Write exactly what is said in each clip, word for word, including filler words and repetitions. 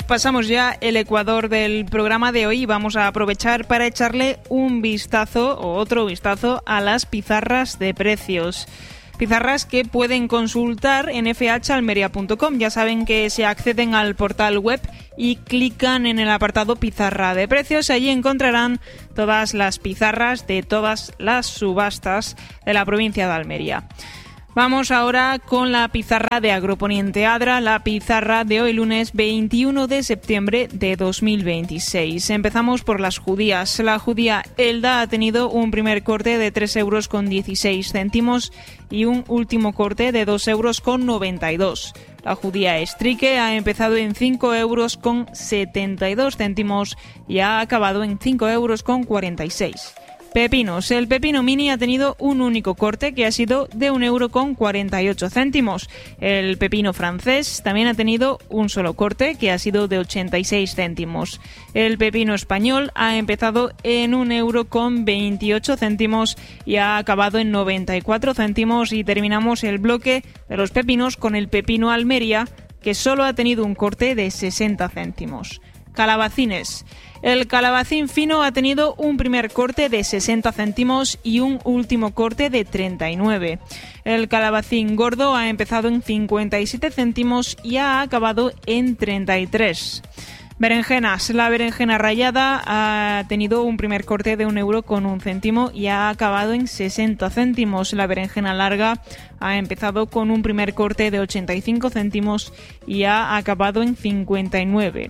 pasamos ya el ecuador del programa de hoy y vamos a aprovechar para echarle un vistazo o otro vistazo a las pizarras de precios. Pizarras que pueden consultar en f h almería punto com. Ya saben que se acceden al portal web y clican en el apartado pizarra de precios. Allí encontrarán todas las pizarras de todas las subastas de la provincia de Almería. Vamos ahora con la pizarra de Agroponiente Adra, la pizarra de hoy lunes veintiuno de septiembre de dos mil veintiséis. Empezamos por las judías. La judía Elda ha tenido un primer corte de tres euros con dieciséis céntimos y un último corte de dos euros con noventa y dos. La judía Estrique ha empezado en cinco euros con setenta y dos céntimos y ha acabado en cinco euros con cuarenta y seis. Pepinos. El pepino mini ha tenido un único corte que ha sido de un euro con cuarenta y ocho céntimos. El pepino francés también ha tenido un solo corte que ha sido de ochenta y seis céntimos. El pepino español ha empezado en un euro con veintiocho céntimos y ha acabado en noventa y cuatro céntimos. Y terminamos el bloque de los pepinos con el pepino Almería, que solo ha tenido un corte de sesenta céntimos. Calabacines. El calabacín fino ha tenido un primer corte de sesenta céntimos y un último corte de treinta y nueve. El calabacín gordo ha empezado en cincuenta y siete céntimos y ha acabado en treinta y tres. Berenjenas. La berenjena rallada ha tenido un primer corte de un euro con un céntimo y ha acabado en sesenta céntimos. La berenjena larga ha empezado con un primer corte de ochenta y cinco céntimos y ha acabado en cincuenta y nueve.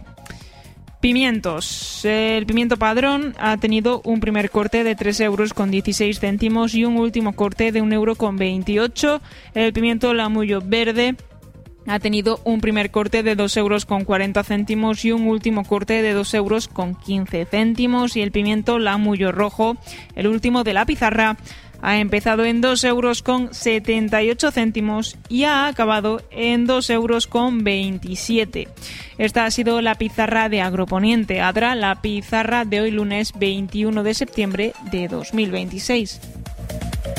Pimientos. El pimiento padrón ha tenido un primer corte de tres euros con dieciséis céntimos y un último corte de un euro con veintiocho. El pimiento lamullo verde ha tenido un primer corte de dos euros con cuarenta céntimos y un último corte de dos euros con quince céntimos. Y el pimiento lamullo rojo, el último de la pizarra, ha empezado en dos euros con setenta y ocho céntimos y ha acabado en dos euros con veintisiete. Esta ha sido la pizarra de Agroponiente Adra, la pizarra de hoy lunes veintiuno de septiembre de dos mil veintiséis.